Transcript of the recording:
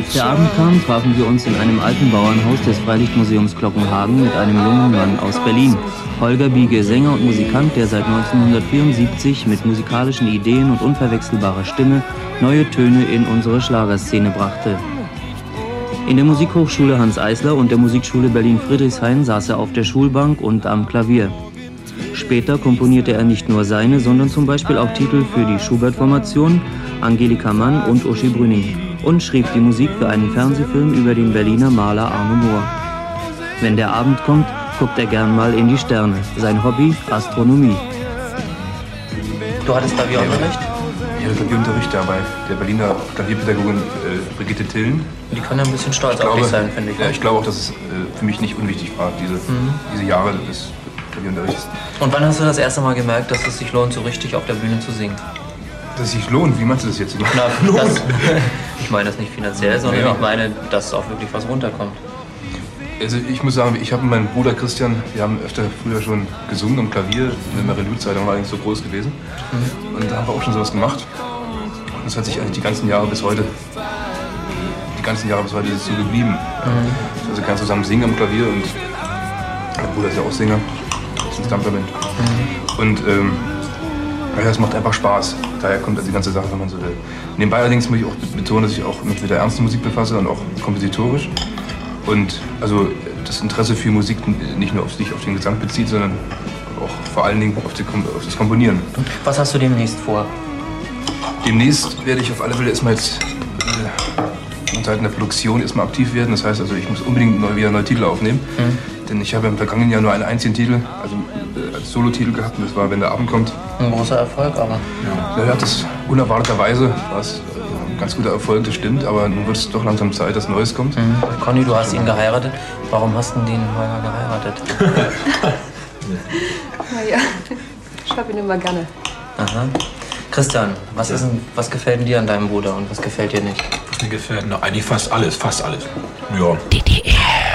Als der Abend kam, trafen wir uns in einem alten Bauernhaus des Freilichtmuseums Glockenhagen mit einem jungen Mann aus Berlin. Holger Biege, Sänger und Musikant, der seit 1974 mit musikalischen Ideen und unverwechselbarer Stimme neue Töne in unsere Schlagerszene brachte. In der Musikhochschule Hanns Eisler und der Musikschule Berlin-Friedrichshain saß er auf der Schulbank und am Klavier. Später komponierte er nicht nur seine, sondern zum Beispiel auch Titel für die Schubert-Formation, Angelika Mann und Uschi Brüning und schrieb die Musik für einen Fernsehfilm über den Berliner Maler Arno Mohr. Wenn der Abend kommt, guckt er gern mal in die Sterne. Sein Hobby, Astronomie. Du hattest Klavierunterricht? Ich hatte Klavierunterricht bei der Berliner Klavierpädagogin Brigitte Tillen. Die kann ja ein bisschen stolz auf dich sein, finde ich. Ja, ich glaube auch, dass es für mich nicht unwichtig war, diese Jahre des Klavierunterrichts. Und wann hast du das erste Mal gemerkt, dass es sich lohnt, so richtig auf der Bühne zu singen? Dass es sich lohnt? Wie meinst du das jetzt? Ich meine das nicht finanziell, sondern ich meine, dass auch wirklich was runterkommt. Also ich muss sagen, ich habe mit meinem Bruder Christian, wir haben öfter früher schon gesungen am Klavier. In der Marilou-Zeit war eigentlich so groß gewesen. Und da haben wir auch schon sowas gemacht. Und das hat sich eigentlich die ganzen Jahre bis heute ist es so geblieben. Also kann zusammen singen am Klavier und mein Bruder ist ja auch Sänger, das ist ein Stammtalent. Und ja, es macht einfach Spaß. Daher kommt die ganze Sache, wenn man so will. Nebenbei allerdings muss ich auch betonen, dass ich auch mich mit der ernsten Musik befasse und auch kompositorisch. Und also das Interesse für Musik nicht nur auf den Gesang bezieht, sondern auch vor allen Dingen auf das Komponieren. Was hast du demnächst vor? Demnächst werde ich auf alle Fälle erstmal jetzt von Seiten der Produktion erstmal aktiv werden. Das heißt also, ich muss unbedingt wieder neue Titel aufnehmen. Denn ich habe im vergangenen Jahr nur einen einzigen Titel, also als Solo-Titel gehabt, und das war Wenn der Abend kommt. Ein großer Erfolg, aber. Ja, das unerwarteterweise war es ein ganz guter Erfolg, das stimmt, aber nun wird es doch langsam Zeit, dass Neues kommt. Conny, du hast ihn geheiratet. Warum hast du den Holger geheiratet? Naja, ich habe ihn immer gerne. Aha. Christian, was gefällt denn dir an deinem Bruder und was gefällt dir nicht? Was mir gefällt? Na, eigentlich fast alles, Ja. DDR.